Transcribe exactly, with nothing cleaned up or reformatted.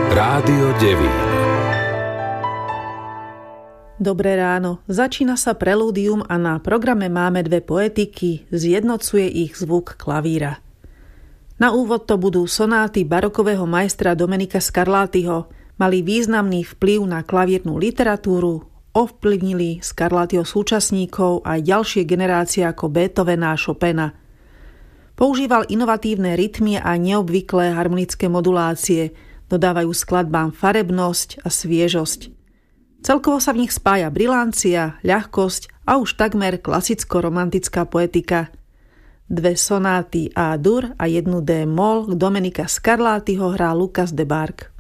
Rádio Devín. Dobré ráno. Začína sa prelúdium a na programe máme dve poetiky, zjednocuje ich zvuk klavíra. Na úvod to budú sonáty barokového majstra Domenika Scarlattiho. Mali významný vplyv na klavírnu literatúru, ovplyvnili Scarlattiho súčasníkov a ďalšie generácie ako Beethovena a Chopina. Používal inovatívne rytmy a neobvyklé harmonické modulácie, dodávajú skladbám farebnosť a sviežosť. Celkovo sa v nich spája brilancia, ľahkosť a už takmer klasicko-romantická poetika. Dve sonáty A-dur a jednu D-moll Domenika Scarlattiho hrá Lucas Debargue.